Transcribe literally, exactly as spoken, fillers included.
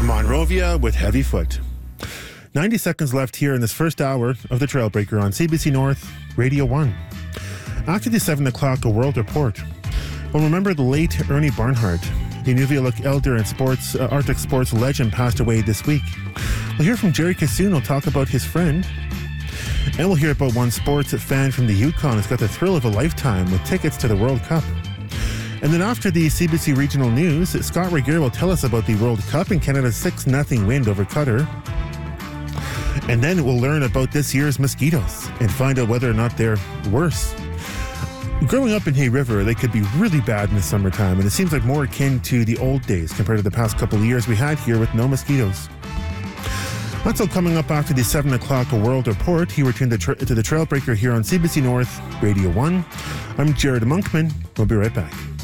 Monrovia with Heavy Foot. ninety seconds left here in this first hour of the Trailbreaker on C B C North Radio one. After the seven o'clock, a World Report. Well, remember the late Ernie Barnhart, the Nunavut Elder and sports, uh, Arctic sports legend, passed away this week. We'll hear from Jerry Kassoon. We'll talk about his friend. And we'll hear about one sports fan from the Yukon who's got the thrill of a lifetime with tickets to the World Cup. And then after the C B C Regional News, Scott Regier will tell us about the World Cup and Canada's six nothing win over Qatar. And then we'll learn about this year's mosquitoes and find out whether or not they're worse. Growing up in Hay River, they could be really bad in the summertime, and it seems like more akin to the old days compared to the past couple of years we had here with no mosquitoes. That's all coming up after the seven o'clock World Report. He returned to, tra- to the Trailbreaker here on C B C North Radio one. I'm Jared Monkman. We'll be right back.